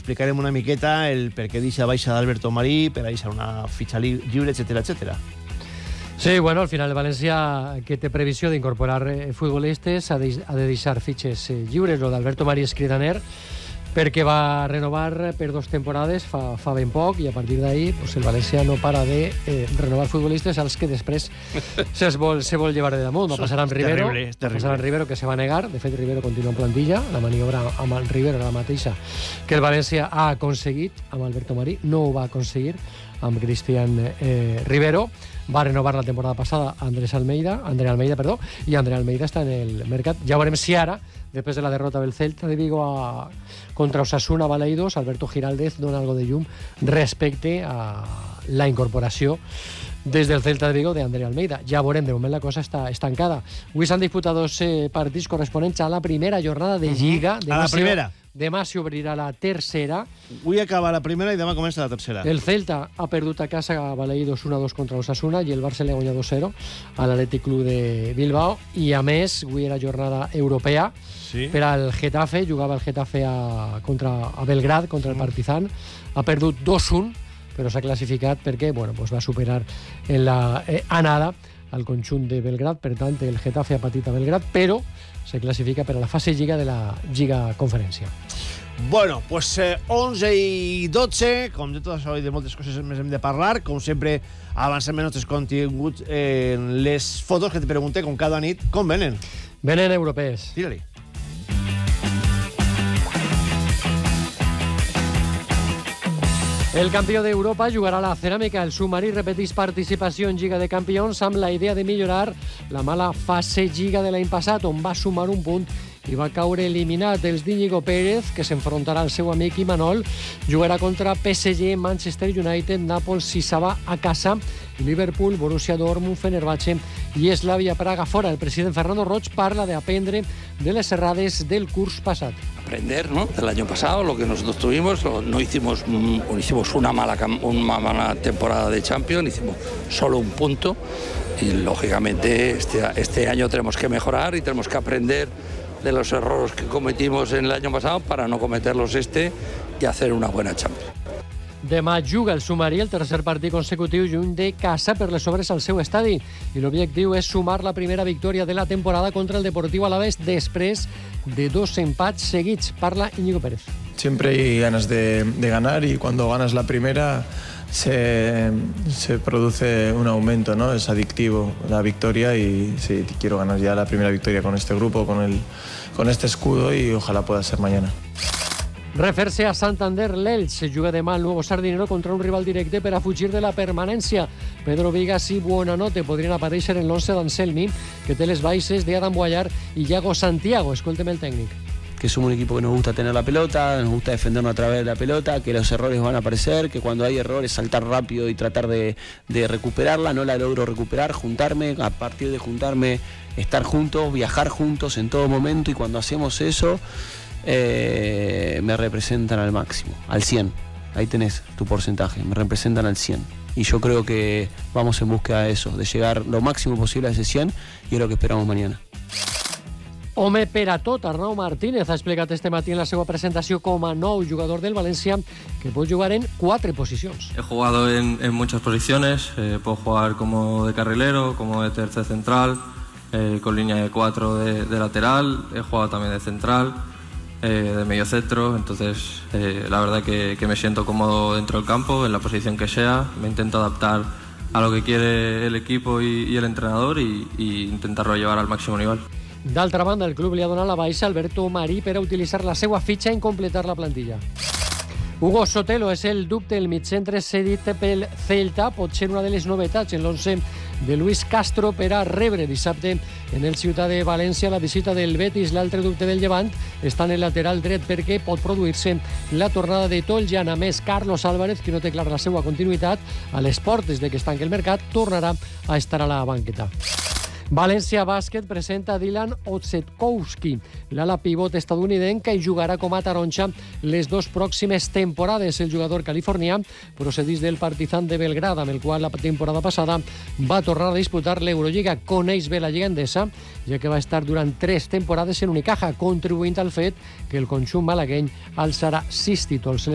explicarem una miqueta el per què deixa baixa d'Alberto Marí, per a deixar una fitxa lliure, etcètera, etcètera. Sí, bueno, al final el València, que té previsió d'incorporar futbolistes, ha de deixar fitxes lliures. Lo d'Alberto Marí és cridaner, perquè va renovar per 2 temporades fa ben poc, i a partir d'ahí pues, el València no para de renovar futbolistes als que després se vol llevar de damunt. Va passar amb Rivero, Rivero, que se va negar. De fet, Rivero continua en plantilla. La maniobra amb el Rivero era la mateixa que el València ha aconseguit amb Alberto Marí. No ho va aconseguir amb Cristian Rivero. Va renovar la temporada passada André Almeida, i André Almeida està en el mercat. Ja veurem si ara, després de la derrota del Celta de Vigo contra Osasuna Baleidos, Alberto Giraldez dona algo de llum respecte a la incorporació des del Celta de Vigo d'André Almeida. Ja veurem, de moment la cosa està estancada. Avui s'han disputat 2 partits corresponents a la primera jornada de Lliga. A la primera. Demà s'obrirà la tercera. Avui acaba la primera i demà comença la tercera. El Celta ha perdut a casa a Baleidos 1-2 contra Osasuna i el Barça li ha guanyat 2-0 a l'Atlètic Club de Bilbao. I a més, avui era jornada europea per al Getafe. Jugava el Getafe a Belgrad contra el Partizan. Ha perdut 2-1, però s'ha classificat perquè va superar en la anada al conjunt de Belgrad. Per tant, el Getafe ha patit a Belgrad, però se classifica per a la fase Lliga de la Lliga Conferència. Bueno, pues 11 i 12, com de tot això i de moltes coses més hem de parlar. Com sempre, avancem els nostres continguts en les fotos que te pregunté, com cada nit, com venen? Venen europees. Tira-li. El campió d'Europa jugarà a la Ceràmica. El submarí repeteix participació en Lliga de Campions amb la idea de millorar la mala fase Lliga de l'any passat, on va sumar un punt i va caure eliminat. Els d'Íñigo Pérez, que s'enfrontarà al seu amic Imanol, jugarà contra PSG, Manchester United, Nàpols, Sisaba a casa, i Liverpool, Borussia Dortmund, Fenerbahce i Slavia Praga fora. El president Fernando Roig parla d'aprendre de les errades del curs passat. Aprender, ¿no?, del año pasado, lo que nosotros tuvimos. No hicimos una mala temporada de Champions, hicimos solo un punto y lógicamente este año tenemos que mejorar y tenemos que aprender de los errores que cometimos en el año pasado para no cometerlos y hacer una buena Champions. Demà juga el submarí, el tercer partit consecutiu lluny de casa per les obres al seu estadi, i l'objectiu és sumar la primera victòria de la temporada contra el Deportivo Alavés després de 2 empats seguits. Parla Íñigo Pérez. Siempre hay ganas de ganar, y cuando ganas la primera se produce un aumento, ¿no? Es adictivo la victoria, y sí, quiero ganar ya la primera victoria con este grupo, con este escudo, y ojalá pueda ser mañana. Refer-se a Santander, l'Elx juga demà al Nuevo Sardinero contra un rival directe per a fugir de la permanència. Pedro Vigas i Buonanotte podrien aparèixer en l'11 d'Anselmi, que té les baixes d'Adam Guayar y Iago Santiago. Escoltem el técnico. Que somos un equipo que nos gusta tener la pelota, nos gusta defendernos a través de la pelota, que los errores van a aparecer, que cuando hay errores saltar rápido y tratar de recuperarla. No la logro recuperar, juntarme, a partir de juntarme, estar juntos, viajar juntos en todo momento, y cuando hacemos eso me representan al máximo, al 100. Ahí tenés tu porcentaje, me representan al 100. Y yo creo que vamos en búsqueda de eso, de llegar lo máximo posible a ese 100, y es lo que esperamos mañana. Home per a tot, Arnau Martínez ha explicat este matí en la seva presentació com a nou jugador del València que pot jugar en 4 posicions. He jugado en muchas posiciones, puedo jugar como de carrilero, como de tercer central, con línea de 4 de lateral, he jugado también de central, de medio centro. Entonces la verdad que me siento cómodo dentro del campo, en la posición que sea. Me intento adaptar a lo que quiere el equipo y el entrenador, y intentarlo llevar al máximo nivel. D'altra banda, el club li ha donat la baixa a Alberto Marí per a utilitzar la seva fitxa en completar la plantilla. Hugo Sotelo és el dubte, el migcentre cedit pel Celta. Pot ser una de les novetats en l'11 de Luis Castro per a rebre dissabte en el Ciutat de València la visita del Betis. L'altre dubte del Llevant està en el lateral dret, perquè pot produir-se la tornada de Toljan. A més, Carlos Álvarez, que no té clara la seva continuïtat a les portes de que es tanqui el mercat, tornarà a estar a la banqueta. València Bàsquet presenta Dylan Otsetkowski, l'ala pivot estadounidenc, que jugarà com a taronja les 2 pròximes temporades. El jugador californià procedeix del Partizan de Belgrad, amb el qual la temporada passada va tornar a disputar l'Eurolliga. Coneix bé la Lliga Endesa, ja que va estar durant 3 temporades en Unicaja, contribuint al fet que el conjunt malagueny alçarà 6 títols.